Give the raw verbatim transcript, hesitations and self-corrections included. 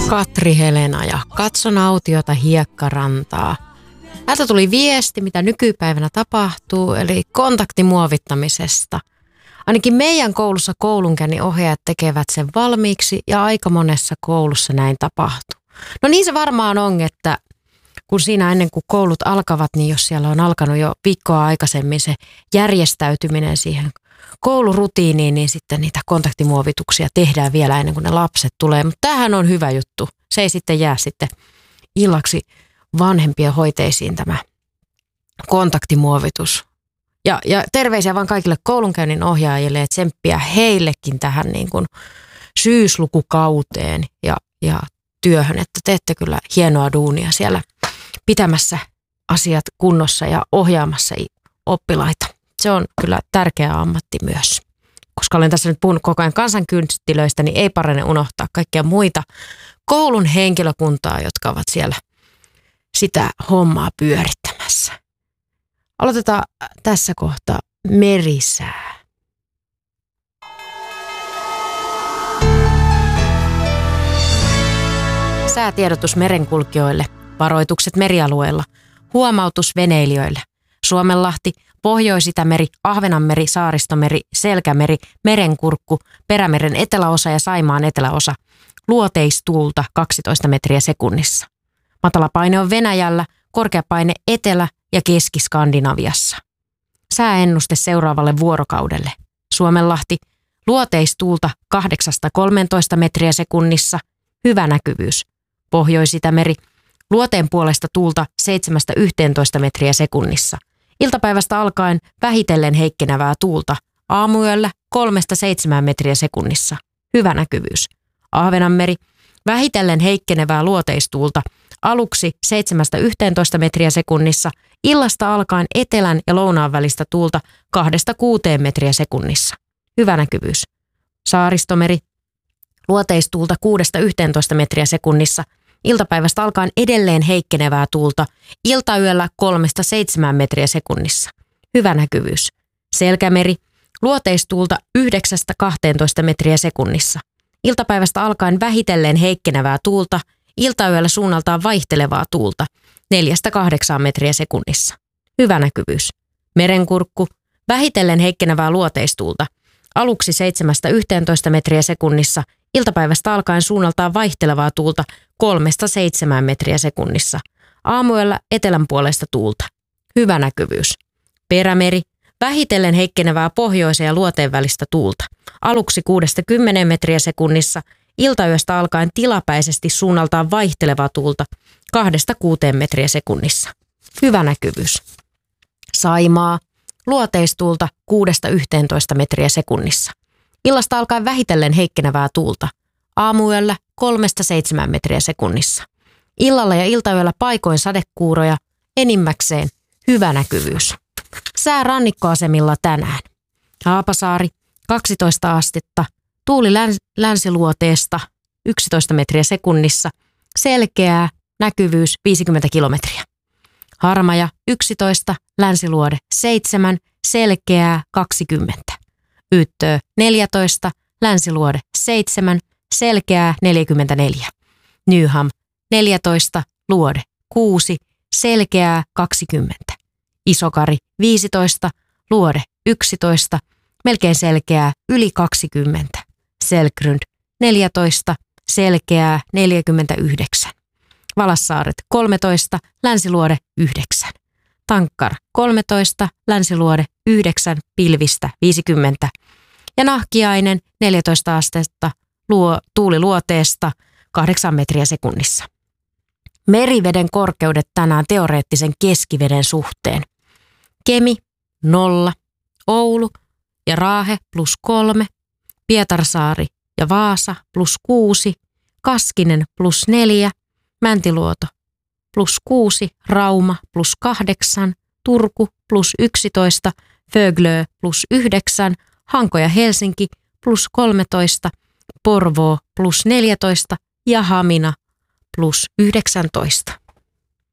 Katri Helena ja katson autiota hiekkarantaa. Täältä tuli viesti, mitä nykypäivänä tapahtuu, eli kontaktimuovittamisesta. Ainakin meidän koulussa koulunkäynnin ohjaajat tekevät sen valmiiksi ja aika monessa koulussa näin tapahtuu. No niin se varmaan on, että kun siinä ennen kuin koulut alkavat, niin jos siellä on alkanut jo viikkoa aikaisemmin se järjestäytyminen siihen koulurutiiniin, niin sitten niitä kontaktimuovituksia tehdään vielä ennen kuin ne lapset tulee. Mutta tämähän on hyvä juttu. Se ei sitten jää sitten illaksi vanhempien hoiteisiin tämä kontaktimuovitus. Ja, ja terveisiä vaan kaikille koulunkäynnin ohjaajille ja tsemppiä heillekin tähän niin kuin syyslukukauteen ja, ja työhön, että teette kyllä hienoa duunia siellä pitämässä asiat kunnossa ja ohjaamassa oppilaita. Se on kyllä tärkeä ammatti myös. Koska olen tässä nyt puhunut koko ajan kansankynttilöistä, niin ei parane unohtaa kaikkia muita koulun henkilökuntaa, jotka ovat siellä sitä hommaa pyörittämässä. Aloitetaan tässä kohtaa merisää. Säätiedotus merenkulkijoille, varoitukset merialueilla, huomautus veneilijöille. Suomenlahti, Pohjois-Itämeri, Ahvenanmeri, Saaristomeri, Selkämeri, Merenkurkku, Perämeren eteläosa ja Saimaan eteläosa. Luoteistuulta kaksitoista metriä sekunnissa. Matalapaine on Venäjällä, korkeapaine Etelä- ja Keski-Skandinaviassa. Sääennuste seuraavalle vuorokaudelle. Suomenlahti, luoteistuulta kahdeksasta kolmeentoista metriä sekunnissa, hyvä näkyvyys. Pohjois-Itämeri, luoteen puolesta tuulta seitsemästä yhteentoista metriä sekunnissa. Iltapäivästä alkaen vähitellen heikkenevää tuulta, aamuyöllä kolmesta seitsemään metriä sekunnissa, hyvä näkyvyys. Ahvenanmeri, vähitellen heikkenevää luoteistuulta, aluksi seitsemästä yhteentoista metriä sekunnissa, illasta alkaen etelän ja lounaan välistä tuulta kahdesta kuuteen metriä sekunnissa. Hyvä näkyvyys. Saaristomeri, luoteistuulta kuudesta yhteentoista metriä sekunnissa, iltapäivästä alkaen edelleen heikkenevää tuulta, iltayöllä kolmesta seitsemään metriä sekunnissa. Hyvä näkyvyys. Selkämeri, luoteistuulta yhdeksästä kahteentoista metriä sekunnissa. Iltapäivästä alkaen vähitellen heikkenevää tuulta, iltayöllä suunnaltaan vaihtelevaa tuulta, neljästä kahdeksaan metriä sekunnissa. Hyvä näkyvyys. Merenkurkku, vähitellen heikkenevää luoteistuulta, aluksi seitsemästä yhteentoista metriä sekunnissa, iltapäivästä alkaen suunnaltaan vaihtelevaa tuulta kolmesta seitsemään metriä sekunnissa. Aamuyöllä etelän puolesta tuulta. Hyvä näkyvyys. Perämeri, vähitellen heikkenevää pohjoisen ja luoteen välistä tuulta. Aluksi kuudesta kymmeneen metriä sekunnissa, iltayöstä alkaen tilapäisesti suunnaltaan vaihtelevaa tuulta kahdesta kuuteen metriä sekunnissa. Hyvä näkyvyys. Saimaa, luoteistuulta kuudesta yhteentoista metriä sekunnissa. Illasta alkaen vähitellen heikkenevää tuulta. Aamuyöllä kolmesta seitsemään metriä sekunnissa. Illalla ja iltayöllä paikoin sadekuuroja, enimmäkseen hyvä näkyvyys. Sää rannikkoasemilla tänään. Haapasaari, kaksitoista astetta. Tuuli läns- länsiluoteesta, yksitoista metriä sekunnissa. Selkeää, näkyvyys viisikymmentä kilometriä. Harmaja, yksitoista, länsiluode seitsemän, selkeää kaksikymmentä. Yyttöö, neljätoista, länsiluode seitsemän, selkeää neljäkymmentäneljä. Nyham, neljätoista, luode kuusi, selkeää kaksikymmentä. Isokari, viisitoista, luode yksitoista, melkein selkeää yli kaksikymmentä. Selkrund, neljätoista, selkeää neljäkymmentäyhdeksän. Valassaaret, kolmetoista, länsiluode yhdeksän. Tankkar, kolmetoista, länsiluode yhdeksän, pilvistä viisikymmentä. Ja Nahkiainen, neljätoista astetta, luo, tuuli luoteesta, kahdeksan metriä sekunnissa. Meriveden korkeudet tänään teoreettisen keskiveden suhteen. Kemi, nolla. Oulu ja Raahe plus kolme. Pietarsaari ja Vaasa plus kuusi. Kaskinen plus neljä. Mäntiluoto plus kuusi. Rauma plus kahdeksan. Turku plus yksitoista. Föglö plus yhdeksän. Hanko ja Helsinki plus kolmetoista. Porvoo plus neljätoista ja Hamina plus yhdeksäntoista.